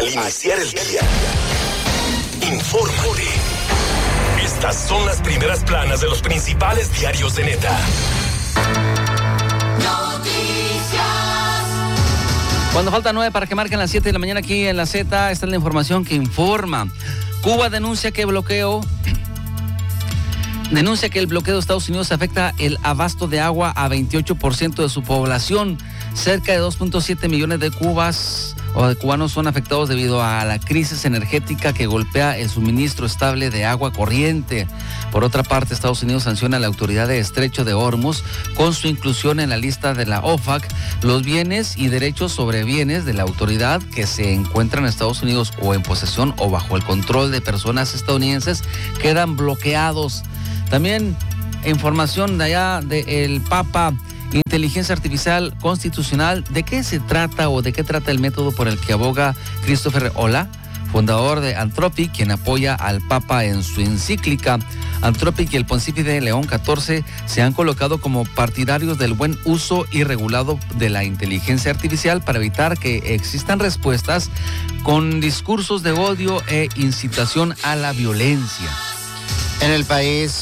al iniciar el día. Infórmate. Estas son las primeras planas de los principales diarios de Neta. Cuando falta 9 para que marquen las 7 de la mañana aquí en la Z, esta es la información que informa. Cuba denuncia que el bloqueo de Estados Unidos afecta el abasto de agua a 28% de su población. Cerca de 2.7 millones de cubanos son afectados debido a la crisis energética que golpea el suministro estable de agua corriente. Por otra parte, Estados Unidos sanciona a la autoridad de Estrecho de Hormuz con su inclusión en la lista de la OFAC. Los bienes y derechos sobre bienes de la autoridad que se encuentran en Estados Unidos o en posesión o bajo el control de personas estadounidenses quedan bloqueados. También información de allá del Papa, inteligencia artificial constitucional. ¿De qué se trata o de qué trata el método por el que aboga Christopher Olah, fundador de Anthropic, quien apoya al Papa en su encíclica? Anthropic y el pontífice León XIV se han colocado como partidarios del buen uso y regulado de la inteligencia artificial para evitar que existan respuestas con discursos de odio e incitación a la violencia. En el país